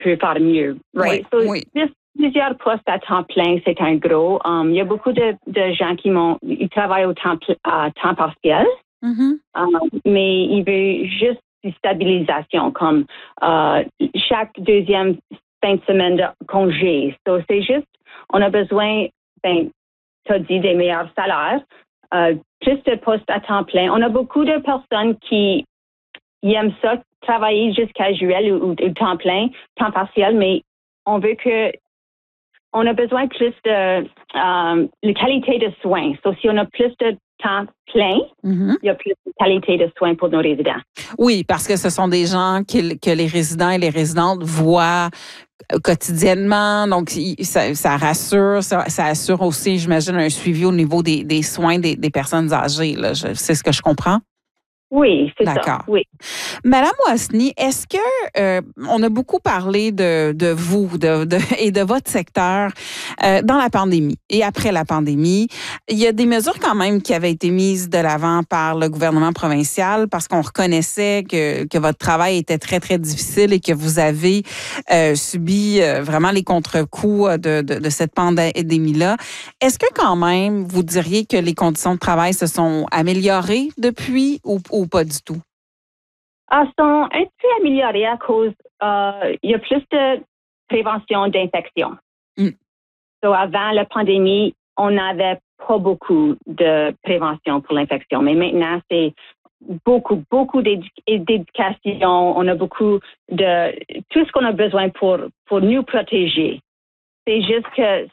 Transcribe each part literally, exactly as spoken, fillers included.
peut faire mieux, right? Oui, So, oui. juste plusieurs postes à temps plein, c'est un gros. Um, il y a beaucoup de, de gens qui m'ont, ils travaillent au temps, à temps partiel, Mm-hmm. um, mais ils veulent juste une stabilisation, comme euh, chaque deuxième fin de semaine de congé. So, c'est juste, on a besoin, ben, tu as dit, des meilleurs salaires, euh, plus de postes à temps plein. On a beaucoup de personnes qui ils aiment ça, travailler juste casuel ou, ou, ou temps plein, temps partiel, mais on veut que on a besoin plus de euh, la qualité de soins. So, si on a plus de temps plein, Mm-hmm. il y a plus de qualité de soins pour nos résidents. Oui, parce que ce sont des gens que, que les résidents et les résidentes voient quotidiennement. Donc, ça, ça rassure, ça, ça assure aussi, j'imagine, un suivi au niveau des, des soins des, des personnes âgées. Là. Je, c'est ce que je comprends? Oui, c'est D'accord. ça. Oui. Madame Wasny, est-ce que euh, on a beaucoup parlé de, de vous de, de, et de votre secteur euh, dans la pandémie et après la pandémie? Il y a des mesures quand même qui avaient été mises de l'avant par le gouvernement provincial parce qu'on reconnaissait que, que votre travail était très, très difficile et que vous avez euh, subi euh, vraiment les contre-coups de, de, de cette pandémie-là. Est-ce que quand même, vous diriez que les conditions de travail se sont améliorées depuis ou, ou pas du tout? Ah, sont un peu améliorés à cause euh, il y a plus de prévention d'infection. Mm. So, avant la pandémie, on n'avait pas beaucoup de prévention pour l'infection, mais maintenant, c'est beaucoup, beaucoup d'éducation. On a beaucoup de tout ce qu'on a besoin pour, pour nous protéger. C'est juste que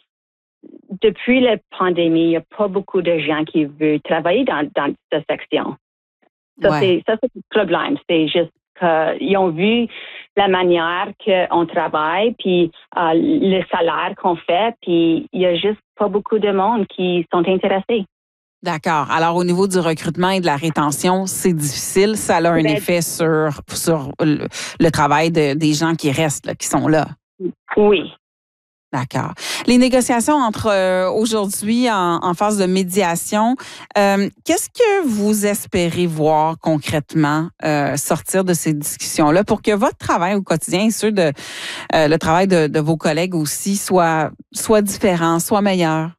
depuis la pandémie, il n'y a pas beaucoup de gens qui veulent travailler dans, dans cette section. Ça, Ouais. c'est, ça, c'est le problème. C'est juste qu'ils ont vu la manière qu'on travaille, puis euh, le salaire qu'on fait, puis il n'y a juste pas beaucoup de monde qui sont intéressés. D'accord. Alors, au niveau du recrutement et de la rétention, c'est difficile. Ça a un Ben, effet sur, sur le, le travail de, des gens qui restent, là, qui sont là. Oui. D'accord. Les négociations entre euh, aujourd'hui en, en phase de médiation, euh, qu'est-ce que vous espérez voir concrètement euh, sortir de ces discussions-là pour que votre travail au quotidien et ceux de euh, le travail de, de vos collègues aussi soit soit différent, soit meilleur?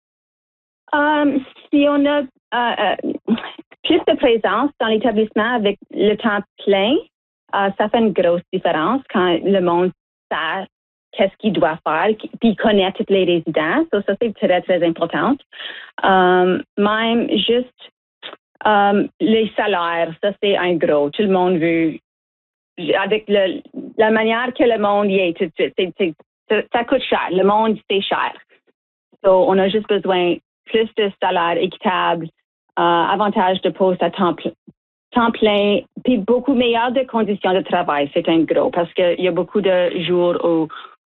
Um, si on a uh, uh, plus de présence dans l'établissement avec le temps plein, uh, ça fait une grosse différence quand le monde sait qu'est-ce qu'il doit faire, puis connaît tous les résidents. So, ça, c'est très, très important. Um, même juste um, les salaires, ça, c'est un gros. Tout le monde veut, avec le, la manière que le monde y est, c'est, c'est, c'est, ça coûte cher. Le monde, c'est cher. So, on a juste besoin plus de salaire équitable, euh, avantage de poste à temps, pl- temps plein, puis beaucoup meilleures de conditions de travail. C'est un gros parce qu'il y a beaucoup de jours où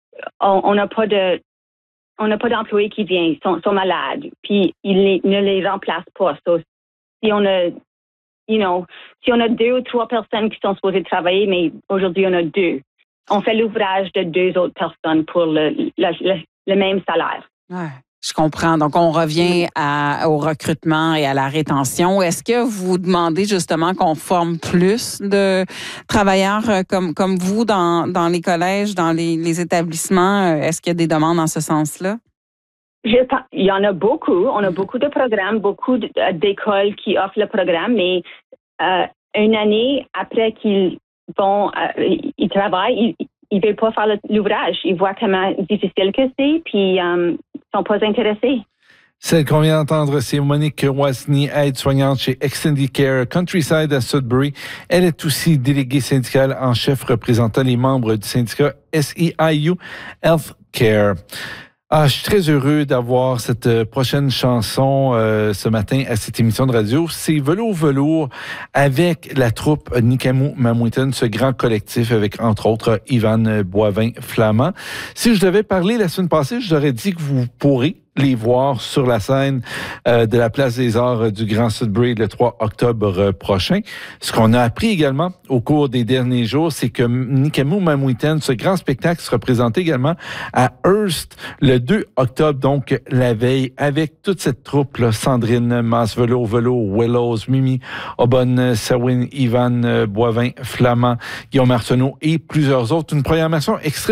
on n'a pas de on n'a pas d'employés qui viennent, sont, sont malades, puis ils les, ne les remplacent pas. So, si on a, you know, si on a deux ou trois personnes qui sont supposées travailler, mais aujourd'hui on a deux, on fait l'ouvrage de deux autres personnes pour le, le, le, le même salaire. Ouais. Je comprends. Donc, on revient à, au recrutement et à la rétention. Est-ce que vous demandez justement qu'on forme plus de travailleurs comme, comme vous dans, dans les collèges, dans les, les établissements? Est-ce qu'il y a des demandes dans ce sens-là? Je, il y en a beaucoup. On a beaucoup de programmes, beaucoup d'écoles qui offrent le programme, mais euh, une année après qu'ils vont, euh, ils travaillent, ils, ils veulent pas faire l'ouvrage. Ils voient comment difficile que c'est, puis euh, ils sont pas intéressés. Celle qu'on vient d'entendre, c'est Monique Wasny, aide-soignante chez Extended Care Countryside à Sudbury. Elle est aussi déléguée syndicale en chef représentant les membres du syndicat S E I U Healthcare. Ah, je suis très heureux d'avoir cette prochaine chanson euh, ce matin à cette émission de radio. C'est Velours Velours avec la troupe Nikamu Mamouiten, ce grand collectif avec, entre autres, Yvan Boivin-Flamand. Si je devais parler la semaine passée, je leur ai dit que vous pourrez les voir sur la scène euh, de la Place des Arts du Grand Sudbury le trois octobre prochain. Ce qu'on a appris également au cours des derniers jours, c'est que Nikamu Mamouiten, ce grand spectacle, sera présenté également à Hearst le deux octobre, donc la veille, avec toute cette troupe-là, Sandrine Masse-Velours, Velours, Willows, Mimi Aubonne, Sawin, Yvan Boivin, Flamand, Guillaume Arsenault et plusieurs autres. Une programmation extrêmement